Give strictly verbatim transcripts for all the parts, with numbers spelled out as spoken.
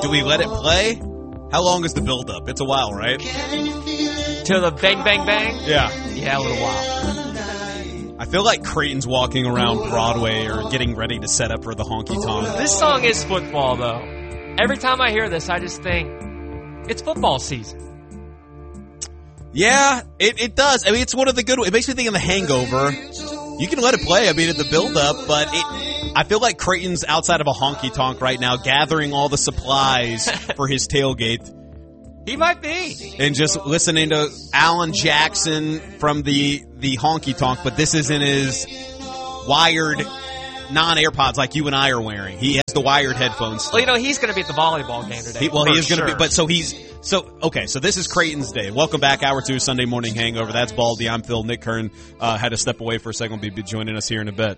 Do we let it play? How long is the build-up? It's a while, right? To the bang, bang, bang? Yeah. Yeah, a little while. I feel like Creighton's walking around Broadway or getting ready to set up for the honky-tonk. This song is football, though. Every time I hear this, I just think, it's football season. Yeah, it, it does. I mean, it's one of the good ones. It makes me think of The Hangover. You can let it play, I mean, at the build-up, but it, I feel like Creighton's outside of a honky-tonk right now, gathering all the supplies for his tailgate. He might be. And just listening to Alan Jackson from the, the honky-tonk, but this isn't his wired non-AirPods like you and I are wearing. He has the wired headphones. Well, you know, he's going to be at the volleyball game today. He, well, he is going to sure. be, but so he's, so, okay, so this is Creighton's day. Welcome back, Hour two, Sunday Morning Hangover. That's Baldy. I'm Phil. Nick Kern uh, had to step away for a second. He'll be joining us here in a bit.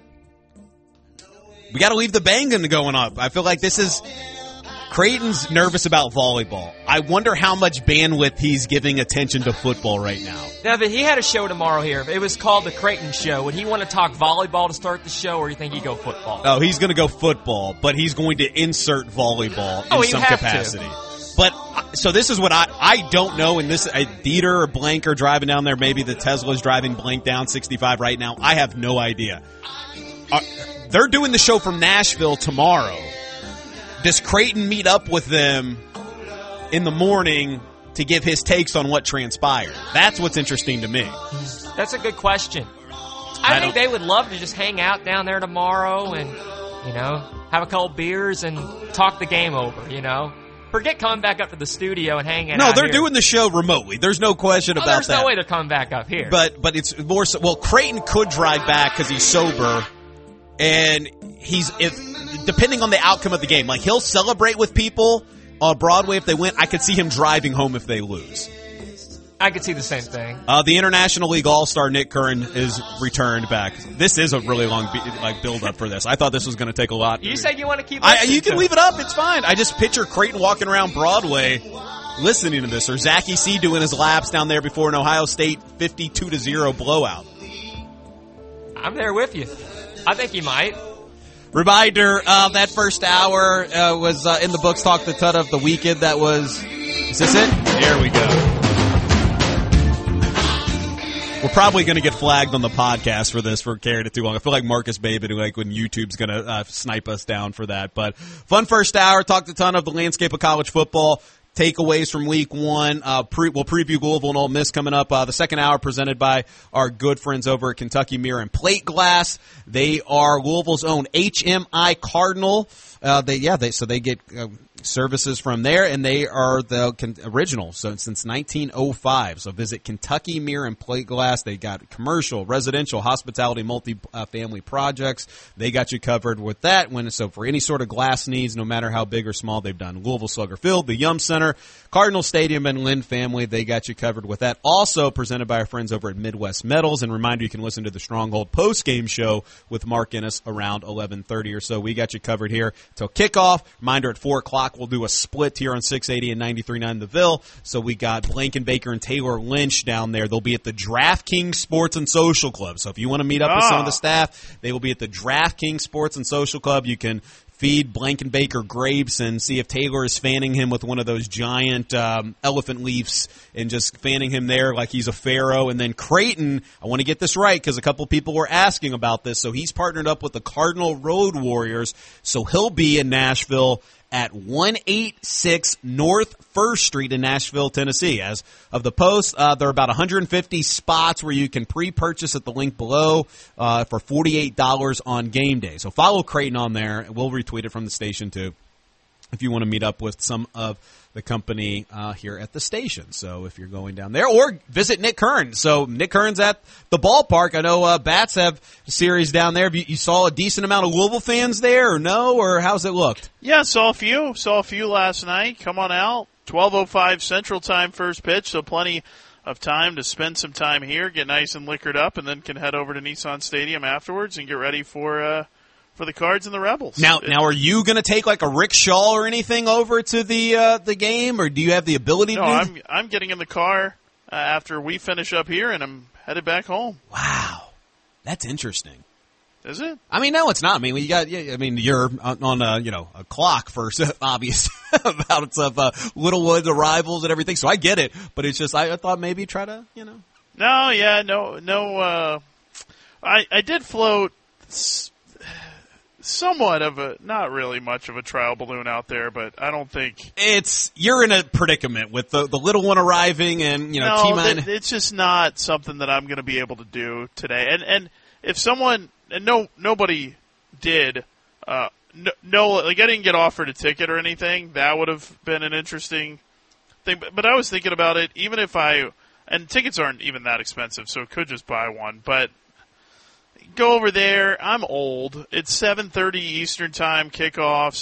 We got to leave the banging going up. I feel like this is, Creighton's nervous about volleyball. I wonder how much bandwidth he's giving attention to football right now. Now, but he had a show tomorrow here. It was called The Creighton Show. Would he want to talk volleyball to start the show, or do you think he'd go football? Oh, he's going to go football, but he's going to insert volleyball in oh, some have capacity. To. But, so this is what I, I don't know, and this, uh, Dieter or Blank are driving down there. Maybe the Tesla's driving Blank down sixty-five right now. I have no idea. Uh, they're doing the show from Nashville tomorrow. Does Creighton meet up with them in the morning to give his takes on what transpired? That's what's interesting to me. That's a good question. I, I think they would love to just hang out down there tomorrow and, you know, have a couple beers and talk the game over, you know. Forget coming back up to the studio and hanging no, out No, they're here. doing the show remotely. There's no question oh, about there's that. There's no way they're coming back up here. But but it's more so, well, Creighton could drive back because he's sober, and he's, if depending on the outcome of the game, like he'll celebrate with people on Broadway if they win. I could see him driving home if they lose. I could see the same thing. Uh, the International League All-Star Nick Kern is returned back. This is a really long be- like build-up for this. I thought this was going to take a lot. You said you want to keep I, You can to leave it up. It's fine. I just picture Creighton walking around Broadway listening to this, or Zachy C doing his laps down there before an Ohio State fifty-two to zero blowout. I'm there with you. I think he might. Reminder, uh, that first hour uh, was uh, in the books. Talk the Tut of the weekend. That was, is this it? There we go. We're probably going to get flagged on the podcast for this for carrying it too long. I feel like Marcus Babin, like when YouTube's going to uh, snipe us down for that. But fun first hour. Talked a ton of the landscape of college football. Takeaways from week one. Uh, pre- we'll preview Louisville and Ole Miss coming up. Uh, the second hour presented by our good friends over at Kentucky Mirror and Plate Glass. They are Louisville's own H M I Cardinal. Uh, they yeah, they so they get uh, services from there, and they are the con- original so since nineteen oh five. So visit Kentucky Mirror and Plate Glass. They got commercial, residential, hospitality, multi-family projects. They got you covered with that. When so for any sort of glass needs, no matter how big or small, they've done Louisville Slugger Field, the Yum Center, Cardinal Stadium, and Lynn family. They got you covered with that. Also presented by our friends over at Midwest Metals. And reminder, you can listen to the Stronghold post-game show with Mark Ennis around eleven thirty or so. We got you covered here till kickoff. Reminder, at four o'clock, we'll do a split here on six eighty and ninety-three point nine The Ville. So we got Blankenbaker and Taylor Lynch down there. They'll be at the DraftKings Sports and Social Club. So if you want to meet up ah. with some of the staff, they will be at the DraftKings Sports and Social Club. You can feed Blankenbaker grapes and see if Taylor is fanning him with one of those giant um, elephant leaves and just fanning him there like he's a pharaoh. And then Creighton, I want to get this right because a couple people were asking about this. So he's partnered up with the Cardinal Road Warriors. So he'll be in Nashville at one eighty-six North First Street in Nashville, Tennessee. As of the post, uh, there are about one hundred fifty spots where you can pre-purchase at the link below uh, for forty-eight dollars on game day. So follow Creighton on there. We'll retweet it from the station, too, if you want to meet up with some of the company uh, here at the station. So if you're going down there, or visit Nick Kern. So Nick Kern's at the ballpark. I know uh, Bats have a series down there. You, you saw a decent amount of Louisville fans there, or no? Or how's it looked? Yeah, saw a few. Saw a few last night. Come on out. twelve oh five Central Time first pitch, so plenty of time to spend some time here, get nice and liquored up, and then can head over to Nissan Stadium afterwards and get ready for uh, for the Cards and the Rebels. Now, it, now, are you going to take like a rickshaw or anything over to the uh, the game, or do you have the ability no, to? No, I'm I'm getting in the car uh, after we finish up here, and I'm headed back home. Wow, that's interesting. Is it? I mean, no, it's not. I mean, you got. I mean, you're on, on a you know a clock for obvious about of uh, Littlewood's arrivals and everything. So I get it, but it's just I, I thought maybe try to you know. No, yeah, no, no. Uh, I I did float s- somewhat of a, not really much of a trial balloon out there, but I don't think it's you're in a predicament with the the little one arriving and you know no, T-Man. th- it's just not something that I'm going to be able to do today. And and if someone and no nobody did, uh, no, no, like I didn't get offered a ticket or anything. That would have been an interesting thing. But, but I was thinking about it. Even if I and tickets aren't even that expensive, so could just buy one, but. Go over there. I'm old. It's seven thirty Eastern Time kickoff,